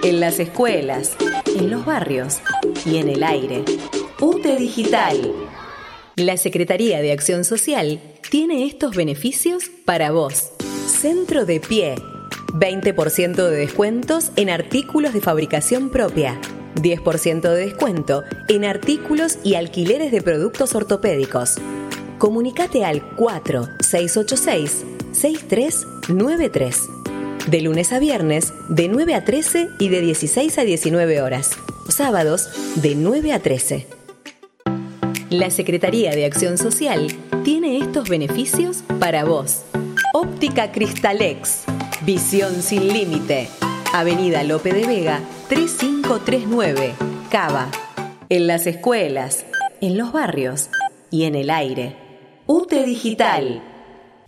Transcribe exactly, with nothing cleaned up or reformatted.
en las escuelas, en los barrios y en el aire. U T E Digital. La Secretaría de Acción Social tiene estos beneficios para vos. Centro de Pie. veinte por ciento de descuentos en artículos de fabricación propia. diez por ciento de descuento en artículos y alquileres de productos ortopédicos. Comunicate al cuatro seis ocho seis, seis tres nueve tres. De lunes a viernes, de nueve a trece y de dieciséis a diecinueve horas. Sábados, de nueve a trece. La Secretaría de Acción Social tiene estos beneficios para vos. Óptica Cristalex. Visión sin límite. Avenida Lope de Vega, tres cinco tres nueve, Cava. En las escuelas, en los barrios y en el aire. U T E Digital.